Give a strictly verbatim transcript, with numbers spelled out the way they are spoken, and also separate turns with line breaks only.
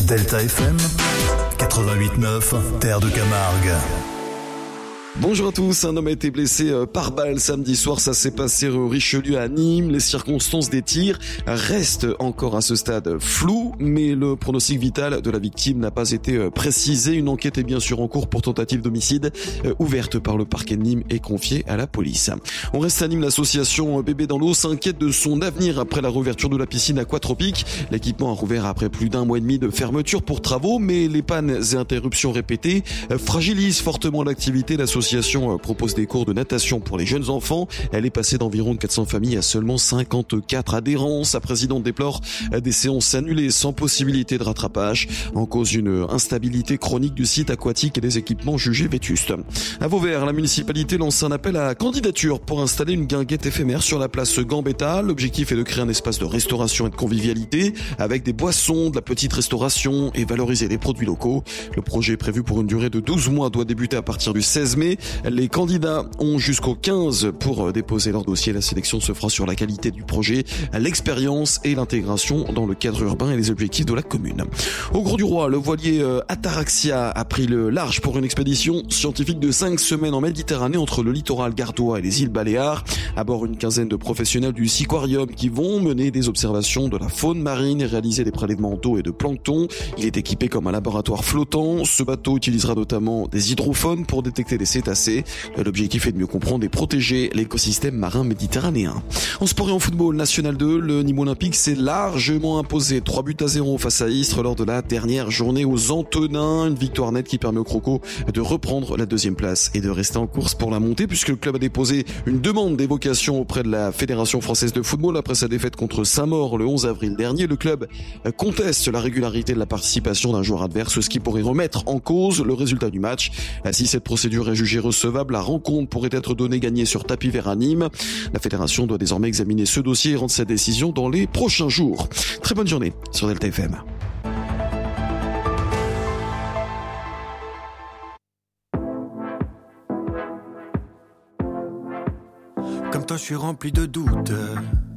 Delta F M quatre-vingt-huit neuf, Terre de Camargue.
Bonjour à tous, un homme a été blessé par balle samedi soir, ça s'est passé au Richelieu à Nîmes. Les circonstances des tirs restent encore à ce stade floues, mais le pronostic vital de la victime n'a pas été précisé. Une enquête est bien sûr en cours pour tentative d'homicide ouverte par le parquet de Nîmes et confiée à la police. On reste à Nîmes, l'association Bébé dans l'eau s'inquiète de son avenir après la réouverture de la piscine aquatropique. L'équipement a rouvert après plus d'un mois et demi de fermeture pour travaux, mais les pannes et interruptions répétées fragilisent fortement l'activité. L'association L'association propose des cours de natation pour les jeunes enfants. Elle est passée d'environ quatre cents familles à seulement cinquante-quatre adhérents. Sa présidente déplore des séances annulées sans possibilité de rattrapage. En cause une instabilité chronique du site aquatique et des équipements jugés vétustes. À Vauvert, la municipalité lance un appel à candidature pour installer une guinguette éphémère sur la place Gambetta. L'objectif est de créer un espace de restauration et de convivialité avec des boissons, de la petite restauration et valoriser les produits locaux. Le projet prévu pour une durée de douze mois doit débuter à partir du seize mai. Les candidats ont jusqu'au quinze pour déposer leur dossier. La sélection se fera sur la qualité du projet, l'expérience et l'intégration dans le cadre urbain et les objectifs de la commune. Au Gros du Roi, le voilier Ataraxia a pris le large pour une expédition scientifique de cinq semaines en Méditerranée entre le littoral gardois et les îles Baléares. À bord, une quinzaine de professionnels du Siquarium qui vont mener des observations de la faune marine et réaliser des prélèvements d'eau et de plancton. Il est équipé comme un laboratoire flottant. Ce bateau utilisera notamment des hydrophones pour détecter des cétacés. L'objectif est de mieux comprendre et protéger l'écosystème marin méditerranéen. En sport et en football, National deux, le Nîmes Olympique s'est largement imposé trois buts à zéro face à Istres lors de la dernière journée aux Antonins. Une victoire nette qui permet aux Crocos de reprendre la deuxième place et de rester en course pour la montée, puisque le club a déposé une demande d'évocation auprès de la Fédération française de football après sa défaite contre Saint-Maur le onze avril dernier. Le club conteste la régularité de la participation d'un joueur adverse, ce qui pourrait remettre en cause le résultat du match. Si cette procédure est jugée recevable, la rencontre pourrait être donnée gagnée sur tapis vert à Nîmes. La fédération doit désormais examiner ce dossier et rendre sa décision dans les prochains jours. Très bonne journée sur Delta F M.
Comme toi, je suis rempli de doutes.